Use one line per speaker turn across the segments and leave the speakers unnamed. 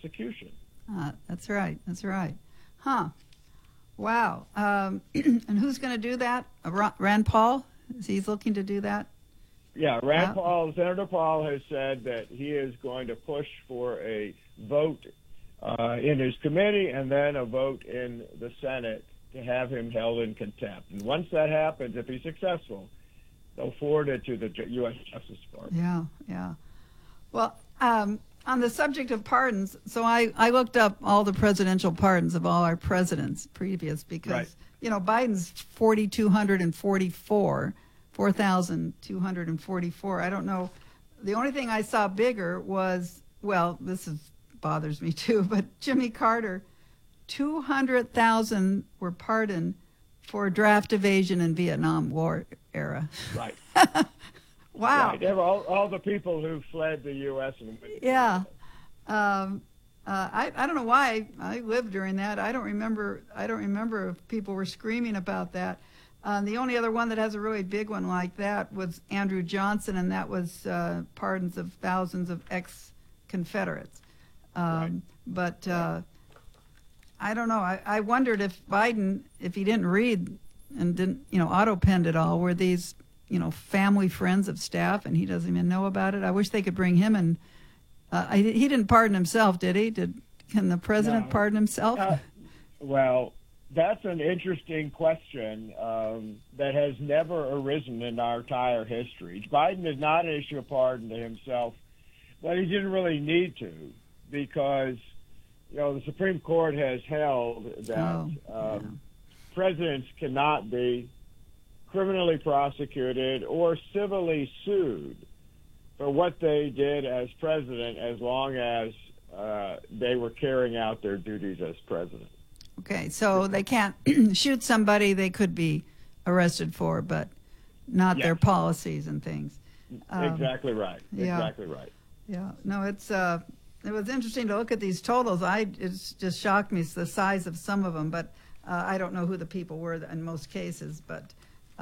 prosecution.
That's right. That's right. Huh. Wow. And who's going to do that? Rand Paul? Is he looking to do that?
Yeah, Senator Paul has said that he is going to push for a vote in his committee and then a vote in the Senate to have him held in contempt. And once that happens, if he's successful, they'll forward it to the U.S. Justice Department.
Yeah. Well, on the subject of pardons, so I looked up all the presidential pardons of all our presidents previous because,
right.
Biden's 4,244. I don't know. The only thing I saw bigger was, bothers me too, but Jimmy Carter, 200,000 were pardoned for draft evasion in Vietnam War era.
Right.
Wow.
Right. All the people who fled the U.S.
Yeah. I don't know why I lived during that. I don't remember if people were screaming about that. The only other one that has a really big one like that was Andrew Johnson, and that was pardons of thousands of ex-Confederates.
Right.
But I don't know. I wondered if Biden, if he didn't read and didn't, auto-penned it all, were these, family friends of staff, and he doesn't even know about it. I wish they could bring him in. He didn't pardon himself, did he? Can the president pardon himself?
Well, that's an interesting question that has never arisen in our entire history. Biden did not issue a pardon to himself, but he didn't really need to because, the Supreme Court has held that presidents cannot be criminally prosecuted or civilly sued for what they did as president as long as they were carrying out their duties as president.
Okay, so they can't shoot somebody they could be arrested for, but not their policies and things.
Exactly right.
Yeah.
Exactly right.
Yeah. No, it was interesting to look at these totals. It's just shocked me the size of some of them, but I don't know who the people were in most cases. But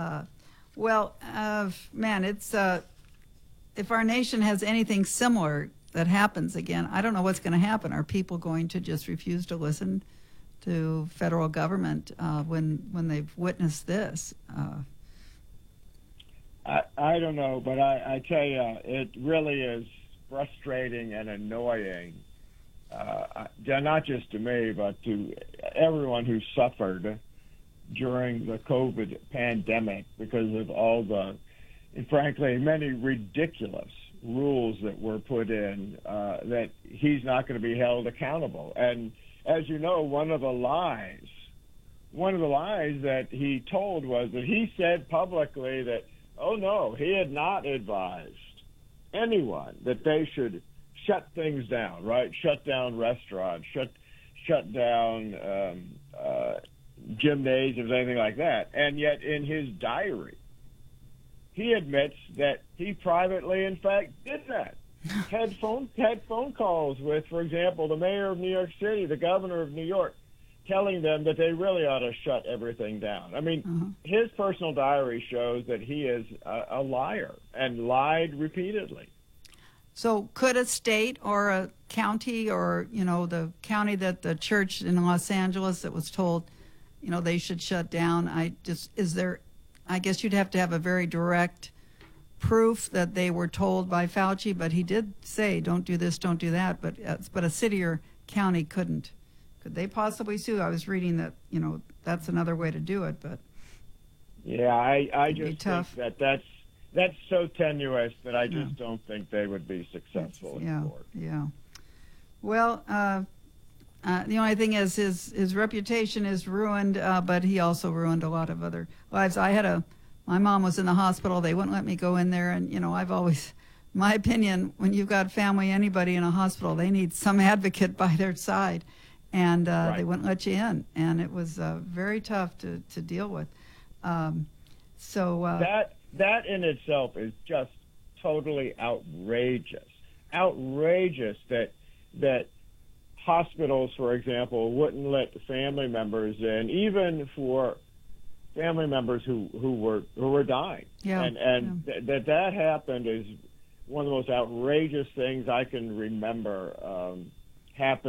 it's if our nation has anything similar that happens again, I don't know what's going to happen. Are people going to just refuse to listen to federal government when they've witnessed this?
I don't know, but I tell you, it really is frustrating and annoying, not just to me, but to everyone who suffered during the COVID pandemic because of all the, and frankly, many ridiculous rules that were put in that he's not going to be held accountable. And as you know, one of the lies that he told was that he said publicly that, oh no, he had not advised anyone that they should shut things down, right? Shut down restaurants, shut down gymnasiums, anything like that. And yet in his diary, he admits that he privately, in fact, did that. had phone calls with, for example, the mayor of New York City, the governor of New York, telling them that they really ought to shut everything down. I mean, his personal diary shows that he is a liar and lied repeatedly.
So could a state or a county or, the county that the church in Los Angeles that was told, they should shut down, I guess you'd have to have a very direct proof that they were told by Fauci, but he did say, don't do this, don't do that, but a city or county couldn't. Could they possibly sue? I was reading that, that's another way to do it, but
yeah, I just think that's so tenuous that I just don't think they would be successful in court.
Yeah. Well, the only thing is his reputation is ruined, but he also ruined a lot of other lives. My mom was in the hospital. They wouldn't let me go in there, and I've always, my opinion, when you've got family, anybody in a hospital, they need some advocate by their side, and they wouldn't let you in, and it was very tough to deal with.
That in itself is just totally outrageous. Outrageous that hospitals, for example, wouldn't let family members in, even for family members who were dying. That happened is one of the most outrageous things I can remember happen